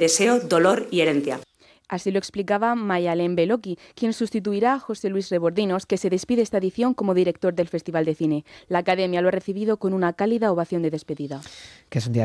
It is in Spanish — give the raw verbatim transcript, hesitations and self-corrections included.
deseo, dolor y herencia. Así lo explicaba Mayalen Beloki, quien sustituirá a José Luis Rebordinos, que se despide esta edición como director del Festival de Cine. La Academia lo ha recibido con una cálida ovación de despedida. Que es un día